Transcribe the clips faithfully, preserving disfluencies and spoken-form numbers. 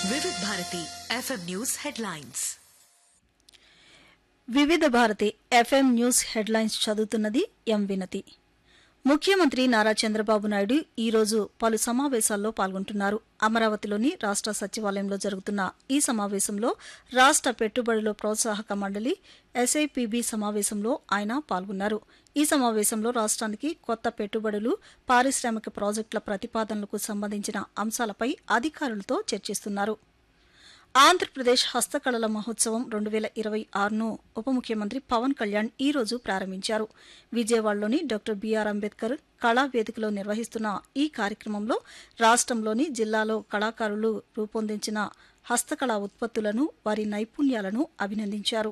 వివిధ Bharati FM news headlines. వివిధ Bharati FM news headlines చదువుతున్నది ఎం వినతి. ముఖ్యమంత్రి నారా చంద్రబాబు నాయుడు ఈ రోజు పలు సమావేశాల్లో పాల్గొంటున్నారు. అమరావతిలోని రాష్ట సచివాలయంలో జరుగుతున్న ఈ సమావేశంలో రాష్ట పెట్టుబడుల ప్రోత్సాహక మండలి ఎస్ఐపిబి సమావేశంలో ఆయన పాల్గొన్నారు. ఈ సమావేశంలో రాష్ట్రానికి కొత్త పెట్టుబడులు, పారిశ్రామిక ప్రాజెక్టుల ప్రతిపాదనలకు సంబంధించిన అంశాలపై అధికారులతో చర్చిస్తున్నారు. ఆంధ్రప్రదేశ్ హస్తకళల మహోత్సవం రెండు వేల ఇరవై ఆరును ఉప ముఖ్యమంత్రి పవన్ కళ్యాణ్ ఈ రోజు ప్రారంభించారు. విజయవాడలోని డాక్టర్ బీఆర్ అంబేద్కర్ కళా వేదికలో నిర్వహిస్తున్న ఈ కార్యక్రమంలో రాష్ట్రంలోని జిల్లాలో కళాకారులు రూపొందించిన హస్తకళా ఉత్పత్తులను, వారి నైపుణ్యాలను అభినందించారు.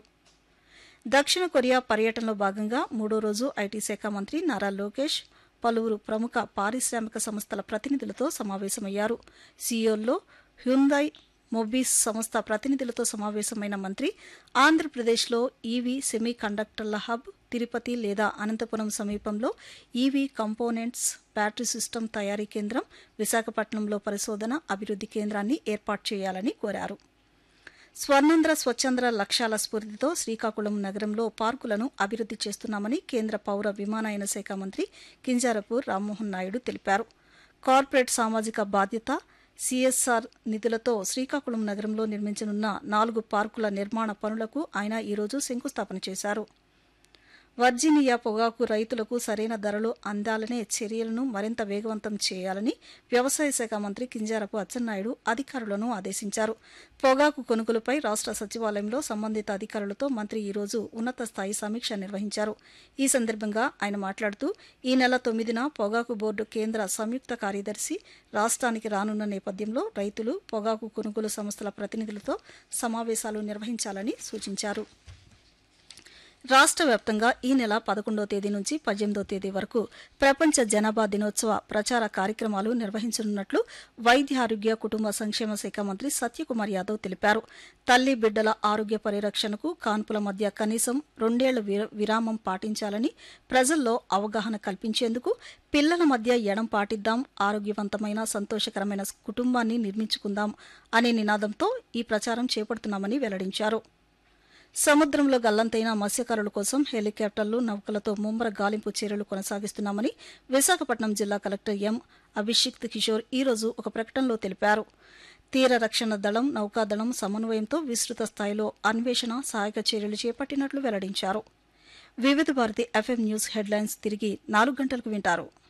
దక్షిణ కొరియా పర్యటనలో భాగంగా మూడో రోజు ఐటీ శాఖ మంత్రి నారా లోకేష్ పలువురు ప్రముఖ పారిశ్రామిక సంస్థల ప్రతినిధులతో సమావేశమయ్యారు. సియోల్లో హ్యుందాయ్ మొబీస్ సంస్థ ప్రతినిధులతో సమావేశమైన మంత్రి ఆంధ్రప్రదేశ్లో ఈవీ సెమీ కండక్టర్ల హబ్, తిరుపతి లేదా అనంతపురం సమీపంలో ఈవీ కంపోనెంట్స్ బ్యాటరీ సిస్టమ్ తయారీ కేంద్రం, విశాఖపట్నంలో పరిశోధన అభివృద్ది కేంద్రాన్ని ఏర్పాటు చేయాలని కోరారు. స్వర్ణాంధ్ర స్వచ్ఛంద్ర లక్ష్యాల స్ఫూర్తితో శ్రీకాకుళం నగరంలో పార్కులను అభివృద్ది చేస్తున్నామని కేంద్ర పౌర విమానయాన శాఖ మంత్రి కింజారపు రామ్మోహన్ నాయుడు తెలిపారు. కార్పొరేట్ సామాజిక బాధ్యత సీఎస్ఆర్ నిధులతో శ్రీకాకుళం నగరంలో నిర్మించనున్న నాలుగు పార్కుల నిర్మాణ పనులకు ఆయన ఈరోజు శంకుస్థాపన చేశారు. వర్జీనియా పొగాకు రైతులకు సరైన ధరలు అందాలనే చర్యలను మరింత వేగవంతం చేయాలని వ్యవసాయ శాఖ మంత్రి కింజారపు అచ్చెన్నాయుడు అధికారులను ఆదేశించారు. పొగాకు కొనుగోలుపై రాష్ట సచివాలయంలో సంబంధిత అధికారులతో మంత్రి ఈరోజు ఉన్నత స్థాయి సమీక్ష నిర్వహించారు. ఈ సందర్భంగా ఆయన మాట్లాడుతూ ఈ నెల తొమ్మిదిన పొగాకు బోర్డు కేంద్ర సంయుక్త కార్యదర్శి రాష్ట్రానికి రానున్న నేపథ్యంలో రైతులు, పొగాకు కొనుగోలు సంస్థల ప్రతినిధులతో సమావేశాలు నిర్వహించాలని సూచించారు. రాష్ట్ర వ్యాప్తంగా ఈ నెల పదకొండో తేదీ నుంచి పద్దెనిమిదో తేదీ వరకు ప్రపంచ జనాభా దినోత్సవ ప్రచార కార్యక్రమాలు నిర్వహించనున్నట్లు వైద్య ఆరోగ్య కుటుంబ సంక్షేమ శాఖ మంత్రి సత్యకుమార్ యాదవ్ తెలిపారు. తల్లి బిడ్డల ఆరోగ్య పరిరక్షణకు కాన్పుల మధ్య కనీసం రెండేళ్ల విరామం పాటించాలని, ప్రజల్లో అవగాహన కల్పించేందుకు పిల్లల మధ్య ఎడం పాటిద్దాం, ఆరోగ్యవంతమైన సంతోషకరమైన కుటుంబాన్ని నిర్మించుకుందాం అనే నినాదంతో ఈ ప్రచారం చేపడుతున్నామని వెల్లడించారు. సముద్రంలో గల్లంతైన మత్స్యకారుల కోసం హెలికాప్టర్లు, నౌకలతో ముమ్మర గాలింపు చర్యలు కొనసాగిస్తున్నామని విశాఖపట్నం జిల్లా కలెక్టర్ ఎం అభిషిక్త్ కిషోర్ ఈ రోజు ఒక ప్రకటనలో తెలిపారు. తీర రక్షణ దళం, నౌకాదళం సమన్వయంతో విస్తృత స్థాయిలో అన్వేషణ, సహాయక చర్యలు చేపట్టినట్లు వెల్లడించారు. వివిధ భారతి ఎఫ్ఎం న్యూస్ హెడ్లైన్స్ తిరిగి నాలుగు గంటలకు వింటారు.